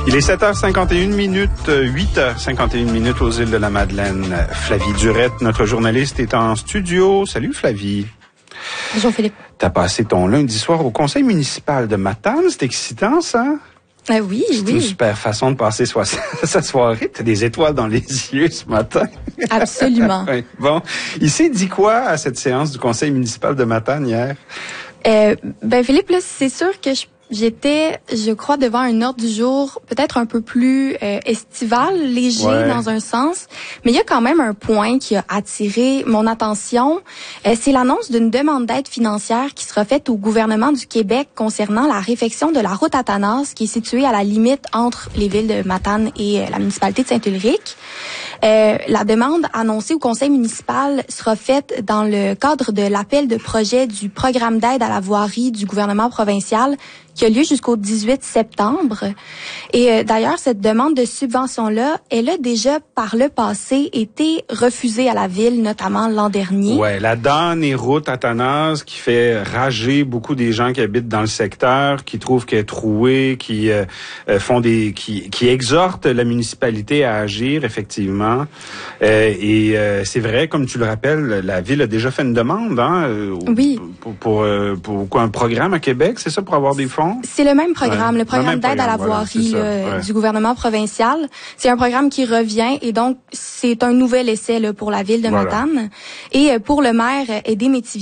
Il est 7h51 minutes, 8h51 minutes aux îles de la Madeleine. Flavie Durette, notre journaliste, est en studio. Salut Flavie. Bonjour Philippe. T'as passé ton lundi soir au conseil municipal de Matane. C'est excitant, ça? Oui. C'est une super façon de passer sa soirée. T'as des étoiles dans les yeux ce matin. Absolument. Oui. Bon. Il s'est dit quoi à cette séance du conseil municipal de Matane hier? Philippe, là, c'est sûr que j'étais, je crois, devant un ordre du jour peut-être un peu plus estival, léger dans un sens. Mais il y a quand même un point qui a attiré mon attention. C'est l'annonce d'une demande d'aide financière qui sera faite au gouvernement du Québec concernant la réfection de la route Athanas, qui est située à la limite entre les villes de Matane et la municipalité de Saint-Ulrich. La demande annoncée au conseil municipal sera faite dans le cadre de l'appel de projet du programme d'aide à la voirie du gouvernement provincial qui a lieu jusqu'au 18 septembre. Et d'ailleurs, cette demande de subvention-là, elle a déjà par le passé été refusée à la ville, notamment l'an dernier. Ouais, la donne et route Athanas qui fait rager beaucoup des gens qui habitent dans le secteur, qui trouvent qu'elle est trouée, qui exhortent la municipalité à agir, effectivement. C'est vrai, comme tu le rappelles, la ville a déjà fait une demande, oui. Pour quoi, un programme à Québec, c'est ça, pour avoir des fonds? C'est le même programme, le programme d'aide à la voirie du gouvernement provincial. C'est un programme qui revient et donc c'est un nouvel essai là, pour la ville de Matane. Et pour le maire Aidé Métivier,